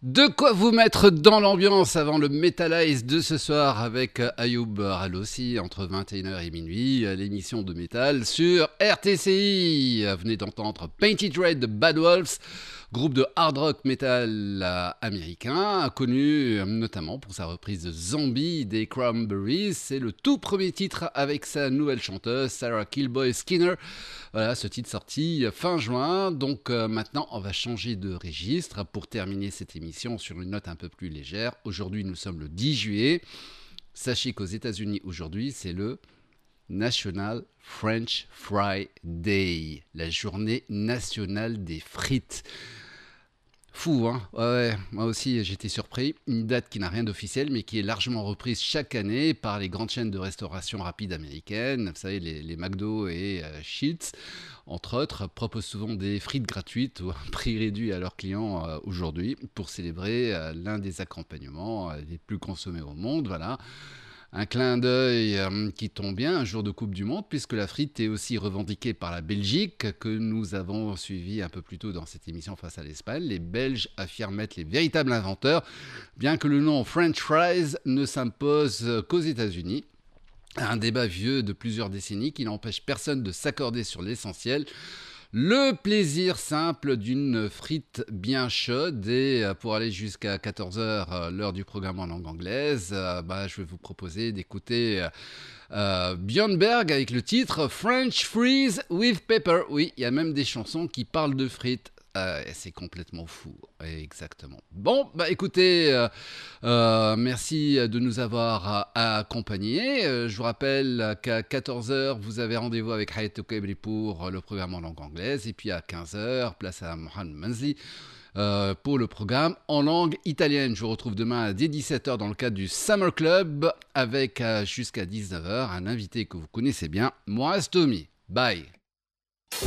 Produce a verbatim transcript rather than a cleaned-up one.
De quoi vous mettre dans l'ambiance avant le Metalize de ce soir avec Ayoub Ralossi entre vingt et une heures et minuit, l'émission de métal sur R T C I. Vous venez d'entendre Painted Red de Bad Wolves, groupe de hard rock metal américain, connu notamment pour sa reprise de Zombie des Cranberries. C'est le tout premier titre avec sa nouvelle chanteuse Sarah Killboy Skinner. Voilà, ce titre sorti fin juin. Donc euh, maintenant, on va changer de registre pour terminer cette émission sur une note un peu plus légère. Aujourd'hui, nous sommes le dix juillet. Sachez qu'aux États-Unis, aujourd'hui, c'est le National French Fry Day, la journée nationale des frites. Fou, hein? Ouais, ouais, moi aussi j'étais surpris. Une date qui n'a rien d'officiel, mais qui est largement reprise chaque année par les grandes chaînes de restauration rapide américaines. Vous savez, les, les McDo et euh, Sheetz, entre autres, proposent souvent des frites gratuites ou un prix réduit à leurs clients euh, aujourd'hui pour célébrer euh, l'un des accompagnements euh, les plus consommés au monde. Voilà. Un clin d'œil euh, qui tombe bien un jour de Coupe du Monde, puisque la frite est aussi revendiquée par la Belgique, que nous avons suivi un peu plus tôt dans cette émission face à l'Espagne. Les Belges affirment être les véritables inventeurs, bien que le nom French fries ne s'impose qu'aux États-Unis. Un débat vieux de plusieurs décennies qui n'empêche personne de s'accorder sur l'essentiel. Le plaisir simple d'une frite bien chaude. Et pour aller jusqu'à quatorze heures, l'heure du programme en langue anglaise, euh, bah, je vais vous proposer d'écouter euh, Björn Berg avec le titre French Fries with Pepper. Oui, il y a même des chansons qui parlent de frites. Euh, c'est complètement fou, exactement. Bon, bah écoutez, euh, euh, merci de nous avoir euh, accompagnés. Euh, je vous rappelle qu'à quatorze heures, vous avez rendez-vous avec Hayatou Kebri pour le programme en langue anglaise. Et puis à quinze heures, place à Mohamed Manzli euh, pour le programme en langue italienne. Je vous retrouve demain dès dix-sept heures dans le cadre du Summer Club avec euh, jusqu'à dix-neuf heures un invité que vous connaissez bien, Moaz Tomi. Bye.